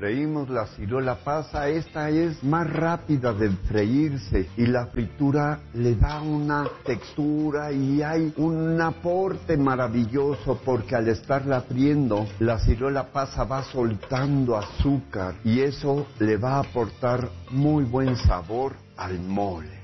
freímos la ciruela pasa, esta es más rápida de freírse y la fritura le da una textura y hay un aporte maravilloso porque al estarla friendo, la ciruela pasa va soltando azúcar y eso le va a aportar muy buen sabor al mole.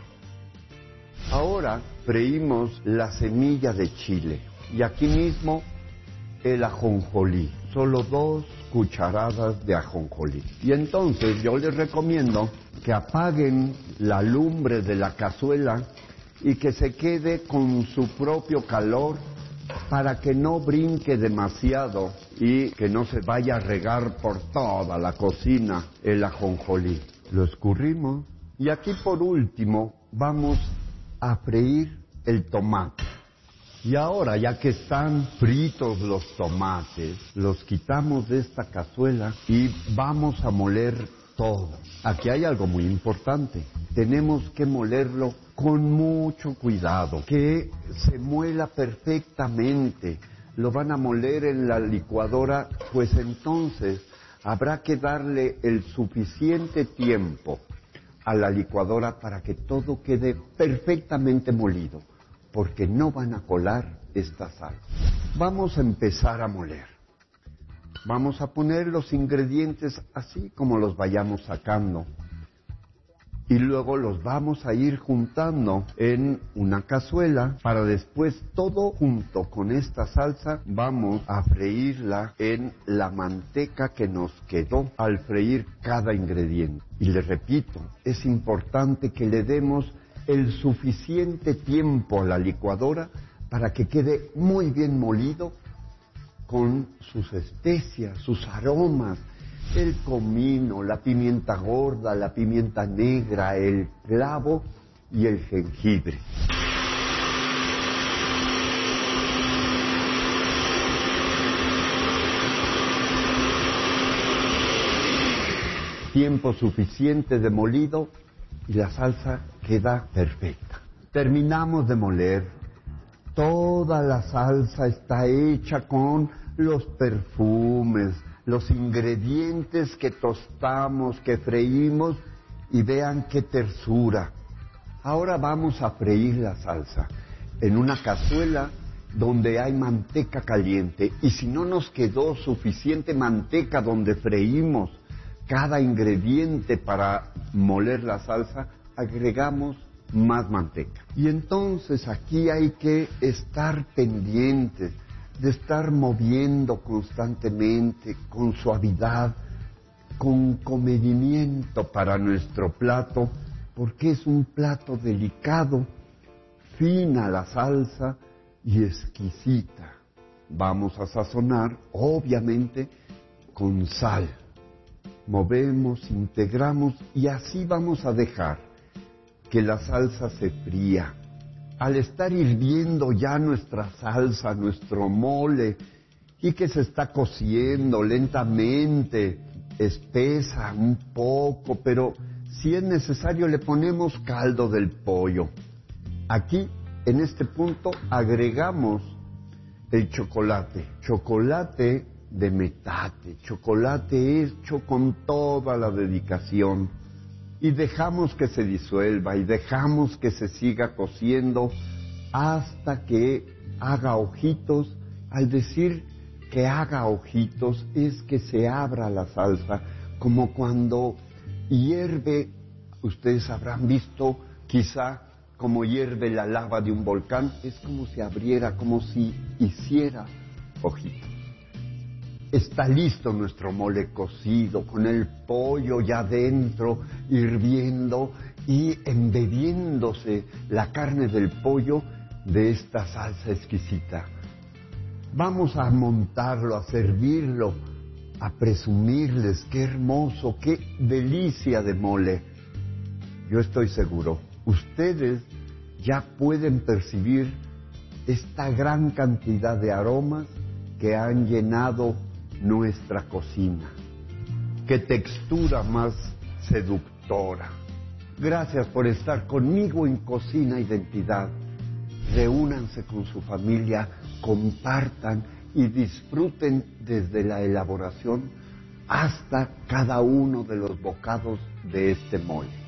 Ahora freímos la semilla de chile y aquí mismo el ajonjolí, solo 2 cucharadas de ajonjolí. Y entonces yo les recomiendo que apaguen la lumbre de la cazuela y que se quede con su propio calor para que no brinque demasiado y que no se vaya a regar por toda la cocina el ajonjolí. Lo escurrimos y aquí por último vamos a freír el tomate. Y ahora, ya que están fritos los tomates, los quitamos de esta cazuela y vamos a moler todo. Aquí hay algo muy importante. Tenemos que molerlo con mucho cuidado, que se muela perfectamente. Lo van a moler en la licuadora, pues entonces habrá que darle el suficiente tiempo a la licuadora para que todo quede perfectamente molido, porque no van a colar esta sal. Vamos a empezar a moler. Vamos a poner los ingredientes así como los vayamos sacando. Y luego los vamos a ir juntando en una cazuela para después todo junto con esta salsa vamos a freírla en la manteca que nos quedó al freír cada ingrediente. Y les repito, es importante que le demos el suficiente tiempo a la licuadora para que quede muy bien molido con sus especias, sus aromas, el comino, la pimienta gorda, la pimienta negra, el clavo y el jengibre. Tiempo suficiente de molido y la salsa queda perfecta. Terminamos de moler. Toda la salsa está hecha con los perfumes, los ingredientes que tostamos, que freímos, y vean qué tersura. Ahora vamos a freír la salsa en una cazuela donde hay manteca caliente, y si no nos quedó suficiente manteca donde freímos cada ingrediente para moler la salsa, agregamos más manteca. Y entonces aquí hay que estar pendientes de estar moviendo constantemente, con suavidad, con comedimiento para nuestro plato, porque es un plato delicado, fina la salsa y exquisita. Vamos a sazonar, obviamente, con sal. Movemos, integramos y así vamos a dejar que la salsa se fría. Al estar hirviendo ya nuestra salsa, nuestro mole, y que se está cociendo lentamente, espesa un poco, pero si es necesario le ponemos caldo del pollo. Aquí, en este punto, agregamos el chocolate de metate, chocolate hecho con toda la dedicación. Y dejamos que se disuelva y dejamos que se siga cociendo hasta que haga ojitos. Al decir que haga ojitos es que se abra la salsa, como cuando hierve, ustedes habrán visto quizá como hierve la lava de un volcán, es como si abriera, como si hiciera ojitos. Está listo nuestro mole cocido, con el pollo ya dentro, hirviendo y embebiéndose la carne del pollo de esta salsa exquisita. Vamos a montarlo, a servirlo, a presumirles qué hermoso, qué delicia de mole. Yo estoy seguro, ustedes ya pueden percibir esta gran cantidad de aromas que han llenado nuestra cocina. Qué textura más seductora. Gracias por estar conmigo en Cocina Identidad. Reúnanse con su familia, compartan y disfruten desde la elaboración hasta cada uno de los bocados de este mole.